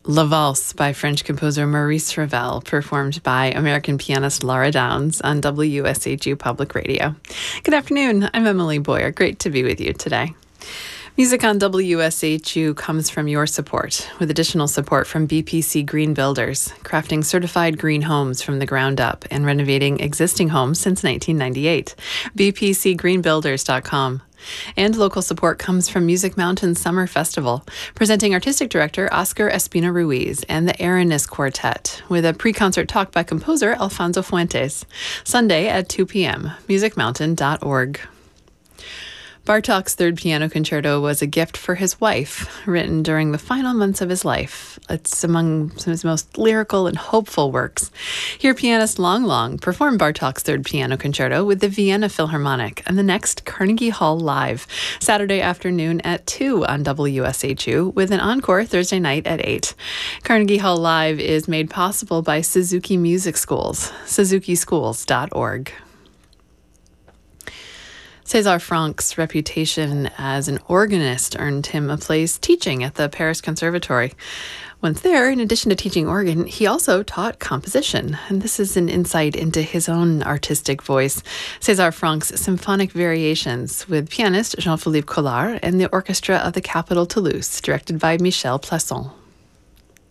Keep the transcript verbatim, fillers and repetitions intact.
La Valse by French composer Maurice Ravel, performed by American pianist Laura Downs on W S H U Public Radio. Good afternoon, I'm Emily Boyer. Great to be with you today. Music on W S H U comes from your support, with additional support from B P C Green Builders, crafting certified green homes from the ground up and renovating existing homes since nineteen ninety-eight. b p c green builders dot com. And local support comes from Music Mountain Summer Festival, presenting Artistic Director Oscar Espina Ruiz and the Aranis Quartet, with a pre-concert talk by composer Alfonso Fuentes. Sunday at two p.m., music mountain dot org. Bartók's Third Piano Concerto was a gift for his wife, written during the final months of his life. It's among some of his most lyrical and hopeful works. Hear pianist Long Long perform Bartók's Third Piano Concerto with the Vienna Philharmonic and the next Carnegie Hall Live, Saturday afternoon at two on W S H U, with an encore Thursday night at eight. Carnegie Hall Live is made possible by Suzuki Music Schools, suzuki schools dot org. César Franck's reputation as an organist earned him a place teaching at the Paris Conservatory. Once there, in addition to teaching organ, he also taught composition, and this is an insight into his own artistic voice. César Franck's Symphonic Variations with pianist Jean-Philippe Collard and the Orchestra of the Capital Toulouse, directed by Michel Plasson.